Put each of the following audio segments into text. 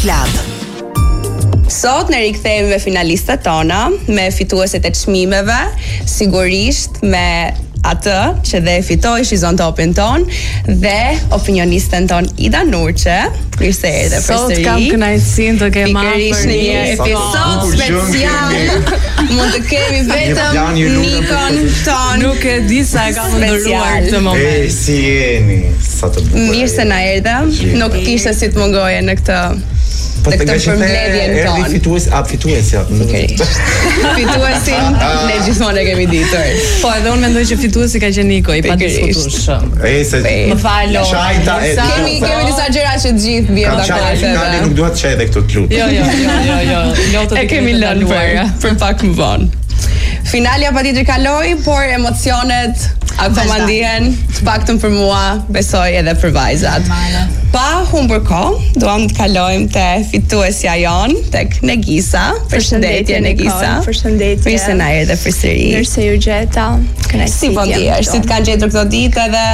Club. Sot ne rikthehemi me finalistat tona, me fitueset e çmimeve, sigurisht me atë që dhe e fitoi Shizon Topin ton dhe opinionisten ton Ida Nurçe. Mirë se erdhe përsëri. Sot kam kënaqësinë të kem pikërisht në një episod special. Mund të kemi vetëm Nikon ton. Nuk e di sa e kam ndëruar këtë moment. Si jeni? Sa të bukur. Mirë se na erdhe. Nuk kishte si të mungoje në këtë të këtë përmbledhjen tonë. Fituesja. Fituesin ne gjithmonë e kemi ditur. Po edhe unë mendoj që fituesi ka qenë Niko, i pa diskutueshëm. Më falo. Kemi disa gjëra që të gjithë bien dakord. Finali nuk duhet të çaj edhe këtu të lutem. Jo. Lotët e kemi lënë për pak më vonë. Finalja patjetër kaloi, por emocionet akoma ndihen, të paktën për mua, besoj edhe për vajzat. Pa humbur kohë, duam të kalojmë te fituesja jon, tek Negisa. Përshëndetje Negisa. Përshëndetje. Mirë se na erdhe përsëri. Mirë se ju gjeta. Si po ndihesh? Si të kanë gjetur këto ditë edhe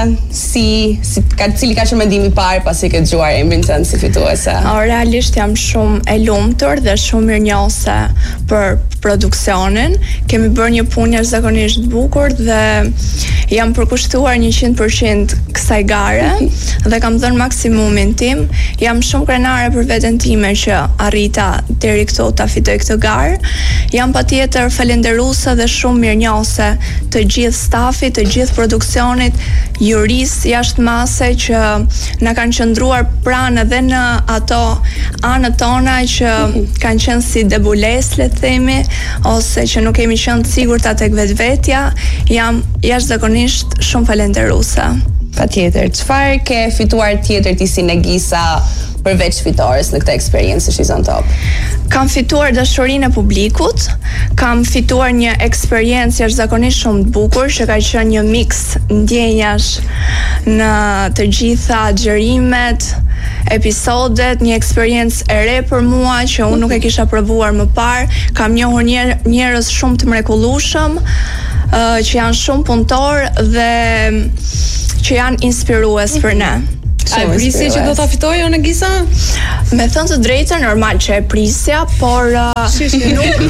cili ka qenë mendimi i parë pasi ke dëgjuar emrin tënd si fituese? Realisht jam shumë e lumtur dhe shumë mirënjohëse për produksionin. Kemi bërë një punë jashtëzakonisht të bukur dhe jam përkushtuar 100% kësaj gare dhe kam dhënë maksimumin tim. Jam shumë krenare për veten time që arrita deri këtu ta fitoj këtë garë. Jam patjetër falënderuese dhe shumë mirënjohëse të gjithë stafit, të gjithë produksionit, juristë jashtë mase që na kanë qëndruar pranë edhe në ato anët tona që kanë qenë si debules, le të themi, ose që nuk kemi qenë të sigurta tek vetvetja. Jam jashtëzakonisht shumë falënderuese. Patjetër. Çfarë ke fituar tjetër ti si Negisa përveç fitores në këtë eksperiencë Shizon Top? Kam fituar dashurinë e publikut, kam fituar një eksperiencë jashtëzakonisht shumë të bukur që ka qenë një mix ndjenjash në të gjitha xhirimet, episodet, një eksperiencë e re për mua që unë nuk e kisha provuar më parë. Kam njohur njerëz shumë të mrekullueshëm, që janë shumë punëtor dhe që janë inspirues për ne. A e prisje që do ta fitojë Negisa? Me thënë të drejtën, normal që e prisja, por nuk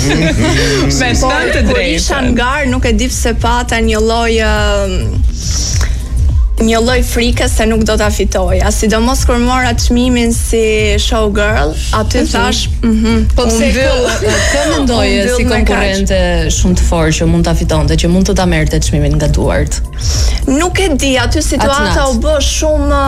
me thënë të drejtën. Isha në garë, nuk e di pse pata një lloj frike se nuk do ta fitoja, sidomos kur mora çmimin si showgirl, aty thash, po pse kë mendoje si konkurrente shumë të fortë që mund ta fitonte, që mund të ta merrte çmimin nga duart? Nuk e di, aty situata u bë shumë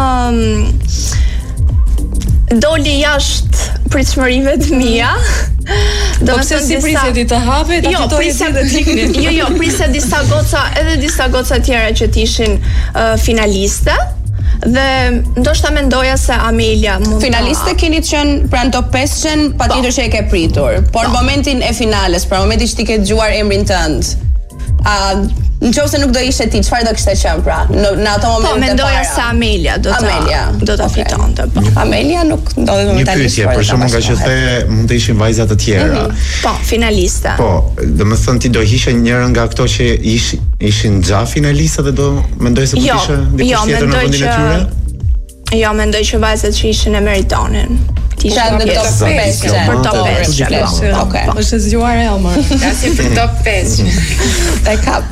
doli jashtë pritshmërive të mia. Po pse si prisje ti të hapet, ta fitoje ti dhe tikni? Jo, prisja disa goca tjera që t'ishin finaliste. Dhe ndoshta mendoja se Amelia mund finaliste keni qenë pranë top 500, patjetër që e ke pritur. Por në momentin e finales, pra momentin që ti ke dëgjuar emrin tënd, nëse nuk do ishte ti, çfarë do kishte qenë pra? Në ato momente po mendoja se Amelia do ta fitonte. Amelia nuk ndodhet momentalisht. Një pyetje, për shembull, nga që the mund të ishin vajza të tjera. Po, finaliste. Po, domethënë ti do hishe njërin nga ato që ishin xa finalistë dhe do mendoj se do kishe dikush tjetër në vendin e tyre? Jo, mendoj që vajzat që ishin e meritonin. Tisha në top 500. Për top 500. Okej. Është zgjuar e omër. Kasi për top 500. E kap.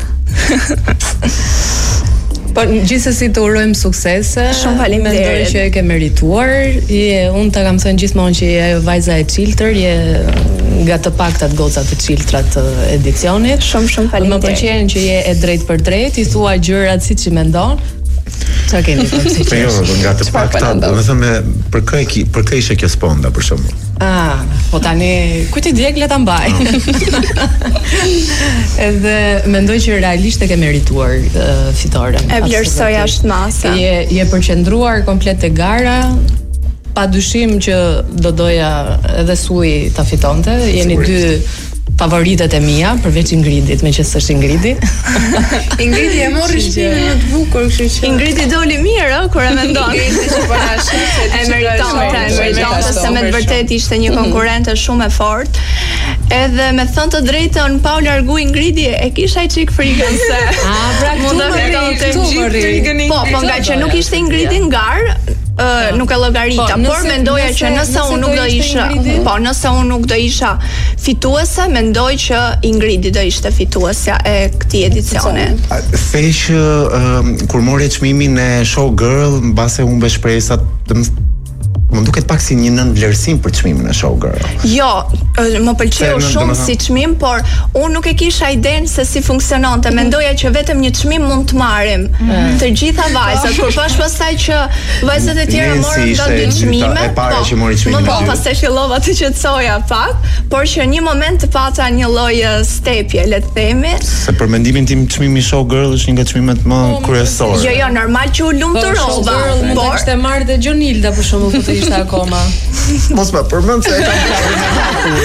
Po gjithsesi të urojmë suksese. Shumë faleminderit. Mendoj që e ke merituar. Unë ta kam thënë gjithmonë që je vajza e çiltër, je nga të paktat goca të çiltra të edicionit. Shumë faleminderit. Më pëlqen që je e drejtë për drejtë, i thua gjërat siç i mendon. Çfarë keni për si që? Jo, nga të paktat, do të thënë për kë ishte kjo sponda për shembull. Po tani ku ti djeg le ta mbaj. Edhe mendoj që realisht e ke merituar fitoren. E vlerësoj jashtë mase. Je përqendruar komplet te gara. Padyshim që do doja edhe Sui ta fitonte. Jeni dy favoritet e mia, përveç Ingridit, meqenëse është Ingridi. Ingridi e morri shpinën më të bukur, kështu që Ingridi doli mirë, kur e mendon. Ingridi që po na sheh, e meritonte, se me të vërtetë ishte një konkurrente shumë e fortë. Edhe me thënë të drejtën, pa u largu Ingridi e kisha i çik frikën se pra mund ta fitonte Po, nga që nuk ishte Ingridi në garë, nuk e llogarita, por mendoja që nëse unë nuk do isha, nëse unë nuk do isha fituese, mendoj që Ingridi do ishte fituesja e këtij edicioni. Thej që kur mori çmimin e Showgirl, mbase humbe shpresat, më duket pak si një nënvlerësim për çmimin e Showgirl. Jo, më pëlqeu shumë si çmim, por unë nuk e kisha idenë se si funksiononte. Mendoja që vetëm një çmim mund të marrim të gjitha vajzat, por pastaj që vajzat e tjera morën nga 2 çmime. E para që mori çmimin. Pastaj fillova të qetësoja pak, por që në një moment të pata një lloj stepje, le të themi. Se për mendimin tim çmimi Showgirl është një nga çmimet më kryesorë. Jo, normal që u lumturova, por kishte marrë dhe Gjonilda për shembull të ishte akoma. Mos më përmend se e kam parë në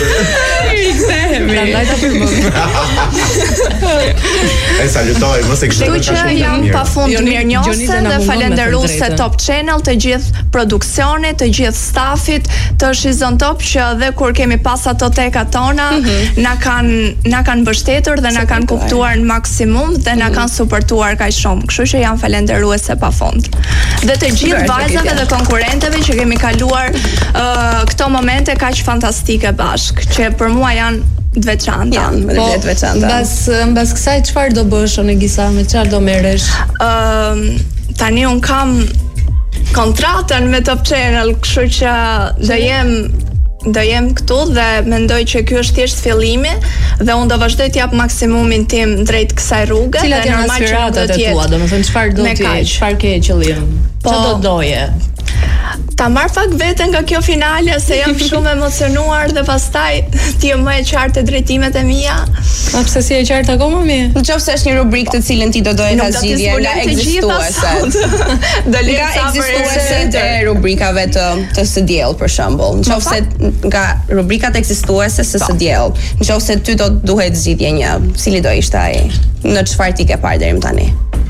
hapur. Prandaj ta përmend. E salutoj, mos e kishte shumë mirë. Që jam pafund mirënjohëse dhe falenderuese Top Channel, të gjithë produksionit, të gjithë stafit të Shizon Top që edhe kur kemi pas ato tekat tona, na kanë mbështetur dhe na kanë kuptuar në maksimum dhe na kanë suportuar kaq shumë. Kështu që jam falenderuese pafund. Dhe të gjithë vajzave dhe konkurrentëve që kemi kaluar këto momente kaq fantastike bashk, që për mua janë të veçanta. Të veçanta. Mbas kësaj çfarë do bësh Onegisa, me çfarë do merresh? Tani un kam kontratën me Top Channel, kështu që do jem këtu dhe mendoj që ky është thjesht fillimi dhe unë do vazhdoj të jap maksimumin tim drejt kësaj rrugë. Cilat janë aspiratat e tua? Domethënë çfarë ke qëllim? Çfarë do doje? Ta marr fakt veten nga kjo finale se jam shumë emocionuar dhe pastaj ti je më e qartë drejtimet e mia. A pse si e qartë akoma mi? Nëse është një rubrikë të cilën ti do doje ta zgjidhje nga ekzistuese. Do nga ekzistueset e rubrikave të së diell për shembull. Nëse nga rubrikat ekzistuese së diell. Nëse ty do duhet zgjidhje një, cili do ishte ai? Në çfarë ti ke parë deri më tani?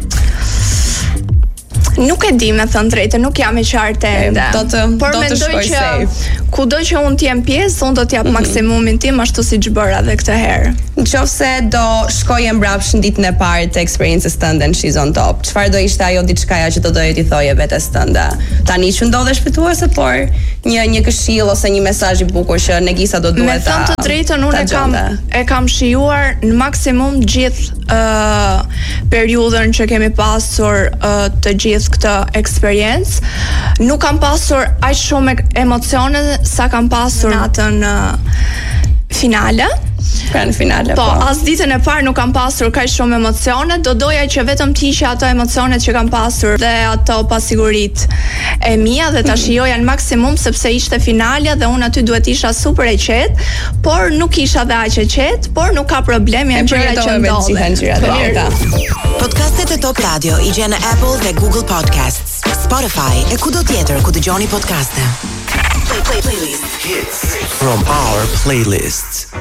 Nuk e di me thënë drejtë, nuk jam e qartë ende. Por mendoj që kudo që unë të jem pjesë, unë do t'jap maksimumin tim ashtu siç bëra edhe këtë herë. Nëse do shkoje mbrapsht në ditën e parë të eksperiencës tënde në Shizon Top, çfarë do ishte ajo diçkaja që do doje t'i thoje vetes tënde? Tani që ndodhesh fituese, por një këshill ose një mesazh i bukur që Negisa do duhet ta. Me thënë të drejtën, unë e kam shijuar në maksimum gjithë periudhën që kemi pasur të gjithë këtë eksperiencë. Nuk kam pasur aq shumë emocione sa kam pasur natën finale. Në finale. Po, as ditën e parë nuk kam pasur kaq shumë emocione, do doja që vetëm të hiqja ato emocionet që kam pasur dhe ato pasiguritë e mia dhe ta shijoja në maksimum sepse ishte finalja dhe unë aty duhet isha super e qetë, por nuk isha dhe aq e qetë, por nuk ka problem, janë gjëra që ndodhin. Podcastet e Top Radio i gjen në Apple dhe Google Podcasts, Spotify e kudo tjetër ku dëgjoni podcaste. Playlist hits from our playlists.